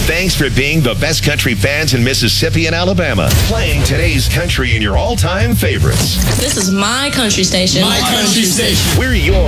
Thanks for being the best country fans in Mississippi and Alabama. Playing today's country and your all-time favorites. This is my country station. My country station. We're your